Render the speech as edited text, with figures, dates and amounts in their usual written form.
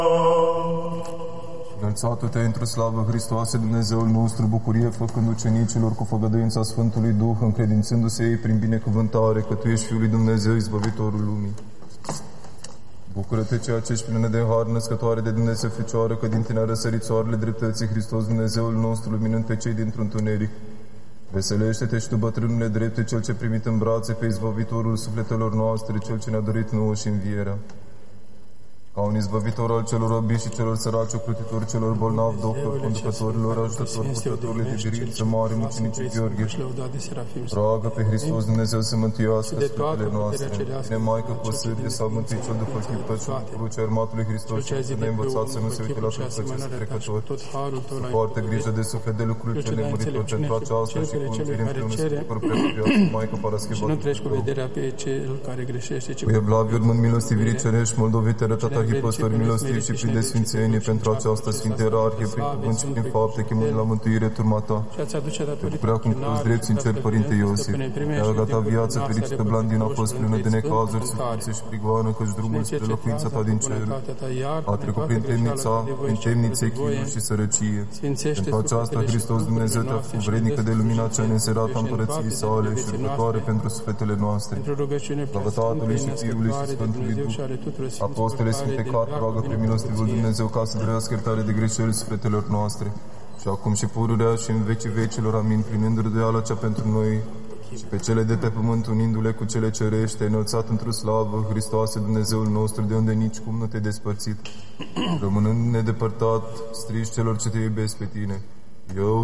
Înălțatu-te într-o slavă, Hristoase, Dumnezeul nostru, bucurie făcând ucenicilor cu făgăduința Sfântului Duh, încredințându-se ei prin binecuvântare, că Tu ești Fiul lui Dumnezeu, izbăvitorul lumii. Bucură-te, ceea ce ești plină de har, născătoare de Dumnezeu Fecioară, că din Tine a răsărit soarele dreptății, Hristos Dumnezeul nostru, luminând pe cei dintr-un tuneric. Veselește-te și Tu, bătrânule drepte, Cel ce primit în brațe pe izbăvitorul sufletelor noastre, Cel ce ne-a dorit nouă și învierea. Ca un izbăvitor al celor robiți și celor săraci, ocrotitor celor bolnavi, doctor, conducătorilor, ajutător, purtătorului de birință mare, mucenicii Gheorghe, roagă pe Hristos Dumnezeu să mântuiască sufletele noastre. Bine, Maică, păsâri de s-a mântuit cel după chip tăciun, crucea armatului Hristos, și ne-a învățat să nu se uite la trupăciți trecători, să poartă grijă de suflet de lucruri cele muritor pentru aceasta și cu înfire împreună să bucur preacuvioasă, Maică Parascheva, cu evlavii urmând milostivirii cerești, moldovite, rătata Arhipăstori milostiv și plin de sfințenie pentru această Sfinte Ierarhie, prin cuvânt și prin fapte, chemând la mântuire turma Ta. Te bucura cum toți drept sincer, Părinte Iosif. Te-a gata viață fericită, Blandina, a fost plină de necazuri, suferințe și prigoană, căci drumul spre locuința Ta din cer a trecut prin temnițe, chinuri și sărăcie. Pentru aceasta, Hristos Dumnezeu Te-a făcut vrednică de lumina cea neînserată a împărăției Sale și următoare pentru sufletele noastre. Slavă Tatălui și Fiului și Sfântului Duh. Apostole Sfinte Carte, roagă pe milostivul Dumnezeu ca să trăiască iertare de greșeli sufletelor noastre, și acum și pururea și în vecii vecilor. Amin. Prin rânduiala cea pentru noi și pe cele de pe pământ, unindu-le cu cele cerești, ai înălțat într-o slavă, Hristoase, Dumnezeul nostru, de unde nici cum nu Te-ai despărțit, rămânând nedepărtat, strigi celor ce Te iubesc pe Tine. Eu